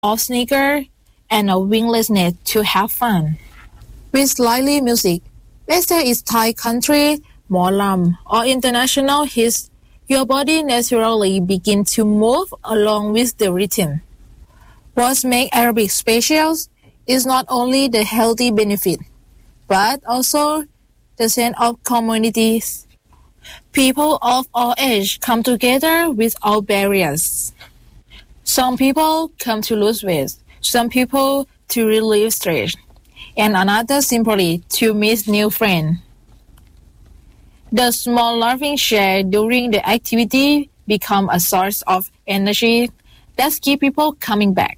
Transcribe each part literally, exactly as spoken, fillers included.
of sneaker, and a winglessness to have fun. With lively music, whether it's Thai country, Morlam, or international hits, your body naturally begins to move along with the rhythm. What makes aerobics special is not only the healthy benefit, but also the sense of community. People of all ages come together without barriers. Some people come to lose weight, some people to relieve stress, and another simply to meet new friends. The small laughing shared during the activity become a source of energy that keeps people coming back.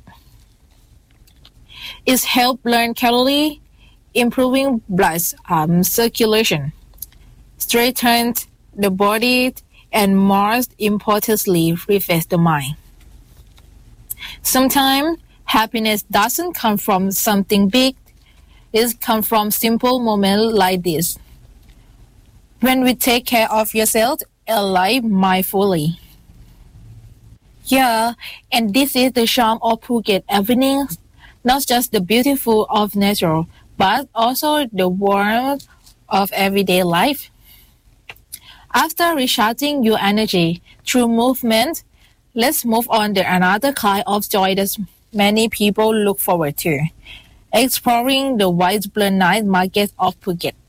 It helps burn calories, improving blood um, circulation, strengthens the body, and most importantly, refresh the mind. Sometimes happiness doesn't come from something big, it comes from simple moments like this. When we take care of yourself and live mindfully. Yeah, and this is the charm of Phuket evenings, not just the beautiful of nature, but also the warmth of everyday life. After recharging your energy through movement, let's move on to another kind of joy that many people look forward to, exploring the vibrant night market of Phuket.